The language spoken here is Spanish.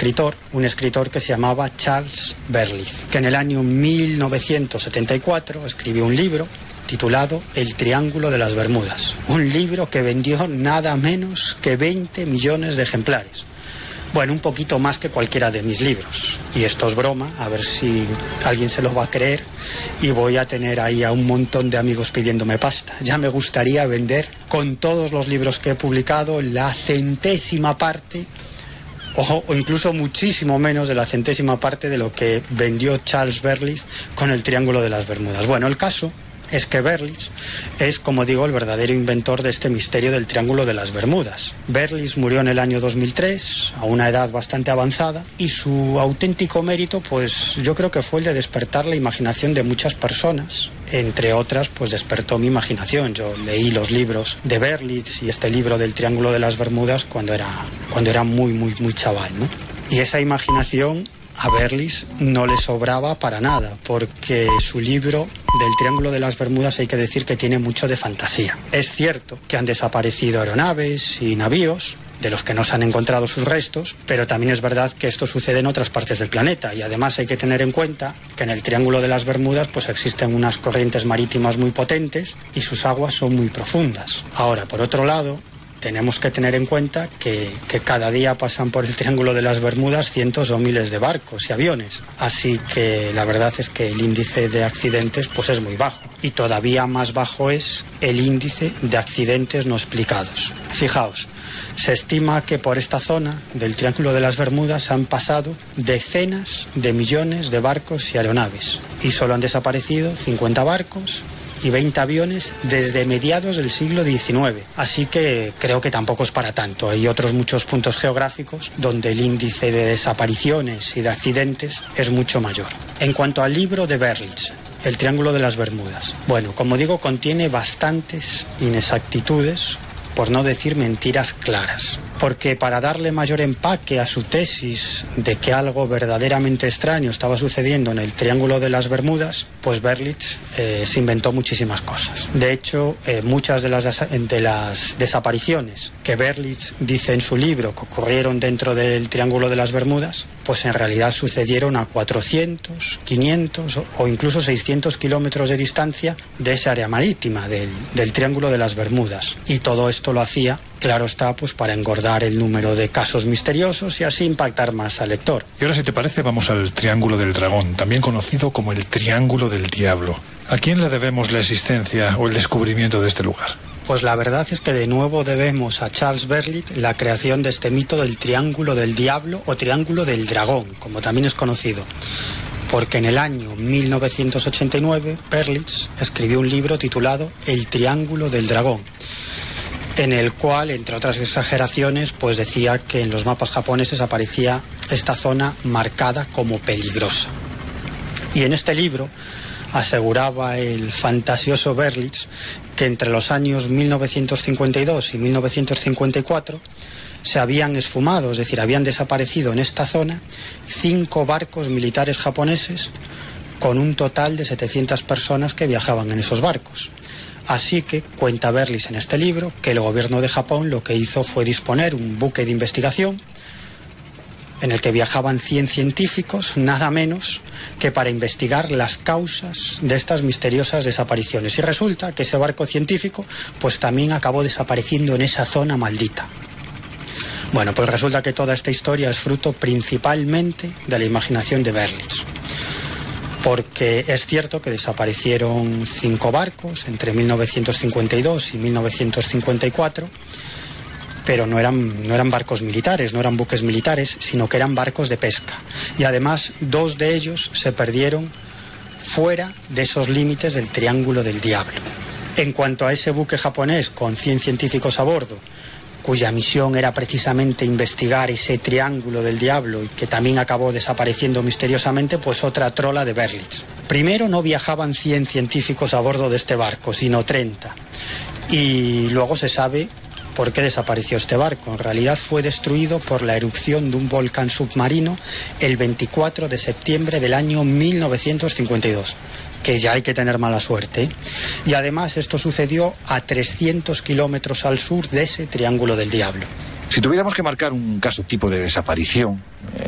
escritor, un escritor que se llamaba Charles Berlitz, que en el año 1974 escribió un libro titulado El Triángulo de las Bermudas, un libro que vendió nada menos que 20 millones de ejemplares. Bueno, un poquito más que cualquiera de mis libros. Y esto es broma, a ver si alguien se lo va a creer y voy a tener ahí a un montón de amigos pidiéndome pasta. Ya me gustaría vender con todos los libros que he publicado la centésima parte o incluso muchísimo menos de la centésima parte de lo que vendió Charles Berlitz con El Triángulo de las Bermudas. Bueno, el caso es que Berlitz es, como digo, el verdadero inventor de este misterio del Triángulo de las Bermudas. Berlitz murió en el año 2003, a una edad bastante avanzada, y su auténtico mérito, pues yo creo que fue el de despertar la imaginación de muchas personas. Entre otras, pues despertó mi imaginación. Yo leí los libros de Berlitz y este libro del Triángulo de las Bermudas cuando era muy chaval, ¿no? Y esa imaginación a Berlitz no le sobraba para nada, porque su libro del Triángulo de las Bermudas hay que decir que tiene mucho de fantasía. Es cierto que han desaparecido aeronaves y navíos, de los que no se han encontrado sus restos, pero también es verdad que esto sucede en otras partes del planeta, y además hay que tener en cuenta que en el Triángulo de las Bermudas pues existen unas corrientes marítimas muy potentes y sus aguas son muy profundas. Ahora, por otro lado, tenemos que tener en cuenta que cada día pasan por el Triángulo de las Bermudas cientos o miles de barcos y aviones. Así que la verdad es que el índice de accidentes pues es muy bajo. Y todavía más bajo es el índice de accidentes no explicados. Fijaos, se estima que por esta zona del Triángulo de las Bermudas han pasado decenas de millones de barcos y aeronaves. Y solo han desaparecido 50 barcos y 20 aviones desde mediados del siglo XIX. Así que creo que tampoco es para tanto. Hay otros muchos puntos geográficos donde el índice de desapariciones y de accidentes es mucho mayor. En cuanto al libro de Berlitz, El Triángulo de las Bermudas, bueno, como digo, contiene bastantes inexactitudes, por no decir mentiras claras. Porque para darle mayor empaque a su tesis de que algo verdaderamente extraño estaba sucediendo en el Triángulo de las Bermudas, pues Berlitz se inventó muchísimas cosas. De hecho, muchas de las desapariciones que Berlitz dice en su libro que ocurrieron dentro del Triángulo de las Bermudas, pues en realidad sucedieron a 400, 500 o incluso 600 kilómetros de distancia de esa área marítima del Triángulo de las Bermudas. Y todo esto lo hacía, claro está, pues para engordar el número de casos misteriosos y así impactar más al lector. Y ahora, si te parece, vamos al Triángulo del Dragón, también conocido como el Triángulo del Diablo. ¿A quién le debemos la existencia o el descubrimiento de este lugar? Pues la verdad es que de nuevo debemos a Charles Berlitz la creación de este mito del Triángulo del Diablo o Triángulo del Dragón, como también es conocido. Porque en el año 1989 Berlitz escribió un libro titulado El Triángulo del Dragón, en el cual, entre otras exageraciones, pues decía que en los mapas japoneses aparecía esta zona marcada como peligrosa. Y en este libro aseguraba el fantasioso Berlitz que entre los años 1952 y 1954 se habían esfumado, es decir, habían desaparecido en esta zona 5 barcos militares japoneses con un total de 700 personas que viajaban en esos barcos. Así que cuenta Berlitz en este libro que el gobierno de Japón lo que hizo fue disponer un buque de investigación en el que viajaban 100 científicos, nada menos que para investigar las causas de estas misteriosas desapariciones. Y resulta que ese barco científico pues también acabó desapareciendo en esa zona maldita. Bueno, pues resulta que toda esta historia es fruto principalmente de la imaginación de Berlitz. Porque es cierto que desaparecieron 5 barcos entre 1952 y 1954, pero no eran barcos militares, no eran buques militares, sino que eran barcos de pesca. Y además 2 de ellos se perdieron fuera de esos límites del Triángulo del Diablo. En cuanto a ese buque japonés con 100 científicos a bordo, cuya misión era precisamente investigar ese Triángulo del Diablo y que también acabó desapareciendo misteriosamente, pues otra trola de Berlitz. Primero no viajaban 100 científicos a bordo de este barco, sino 30. Y luego se sabe por qué desapareció este barco. En realidad fue destruido por la erupción de un volcán submarino el 24 de septiembre del año 1952. Que ya hay que tener mala suerte, ¿eh? Y además esto sucedió a 300 kilómetros al sur de ese Triángulo del Diablo. Si tuviéramos que marcar un caso tipo de desaparición,